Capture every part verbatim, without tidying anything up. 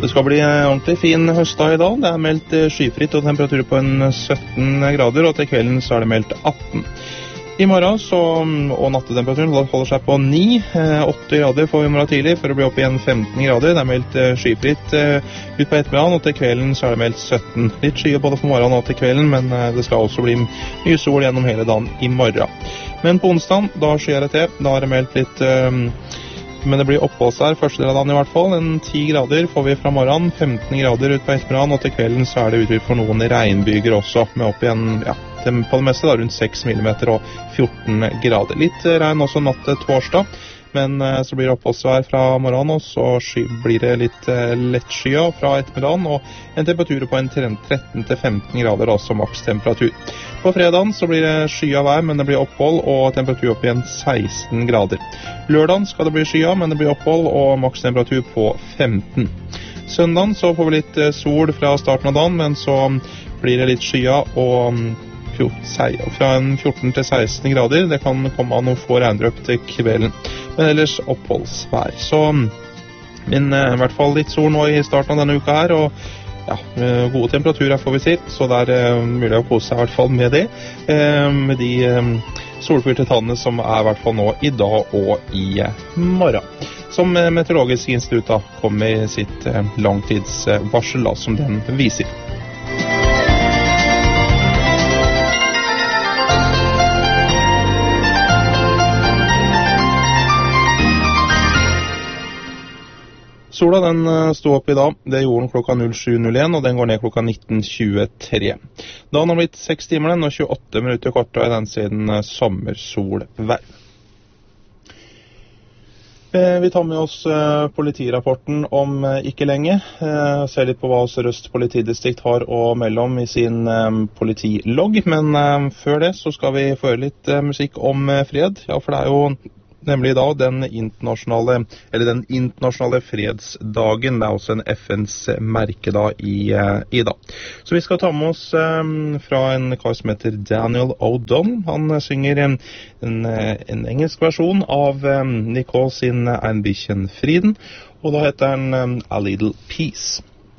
Det skal bli ordentlig fin høstdag i dag. Det er meldt skyfritt og temperatur på en sytten grader, og til kvelden så er det meldt atten. I morgen så, og nattetemperaturen holder seg på ni, åtte grader får vi i morgen tidlig, for å bli opp igjen femten grader. Det er meldt skyfritt ut på ettermiddagen, og til kvelden så er det meldt sytten. Litt skyer både for morgenen og til kvelden, men det skal også bli mye sol gjennom hele dagen i morgen. Men på onsdag, da skyer det til. Da er det meldt litt... Men det blir oppholdsvær første del av dagen i hvert fall. En ti grader får vi fra morgenen, femten grader ut på ettermiddagen, og til kvelden så er det utrygt for noen regnbyger også, med opp igjen, ja, på det meste da, rundt seks millimeter og fjorten grader. Litt regn også natt til torsdag, men så blir det oppholdsvær fra morgenen, og så sky, blir det litt eh, lett skya fra ettermiddagen, og en temperatur på en tretten til femten grader, altså maks temperatur. På fredagen så blir det skya vær, men det blir opphold, og temperatur opp igjen seksten grader. Lørdagen skal det bli skya, men det blir opphold, og maks temperatur på femten. Søndagen så får vi litt sol fra starten av dagen, men så blir det litt skya, og fra en fjorten til seksten grader. Det kan komme av noen få regndrøp til kvelden, men ellers oppholdsvær. Så, men i hvert fall litt sol nå i starten av denne uka her, og ja, gode temperaturer får vi si, så det er uh, mulig å kose seg i hvert fall med det, uh, med de um, solfyrte tannene som er i hvert fall nå i dag og i uh, morgen. Som uh, Meteorologisk institutt da, kom med sitt uh, langtidsvarsel da, som den viser. Sola den stod opp i dag, det gjorde den klokka null sju null en, og den går ned klokka nitten tjuetre. Da har den blitt seks timer og tjueåtte minutter kort, og i den siden sommersolvær. Vi tar med oss politirapporten om ikke lenge, ser litt på hva Sør-Øst politidistrikt har å melde om i sin politilogg, men før det så skal vi få høre litt musikk om fred, ja, for det er jo nemlig da den internasjonale, eller den internasjonale fredsdagen. Det er også en F N's merkedag i, i dag. Så vi skal ta med oss um, fra en kar som heter Daniel O'Donnell. Han synger en, en, en engelsk versjon av um, Nicole sin Ambition Friden, og da heter den um, A Little Peace.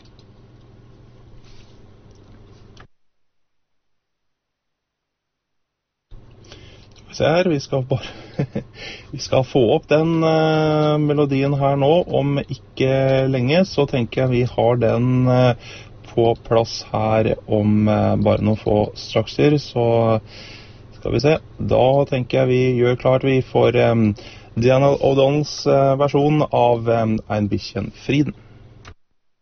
Se her, vi skal bare vi skal få opp den uh, melodien her nå. Om ikke lenge så tenker jeg vi har den uh, på plass her om uh, bare noen få strakser. Så skal vi se, da tenker jeg vi gjør klart vi får um, Daniel O'Donnells uh, versjon av um, Ambition Friden.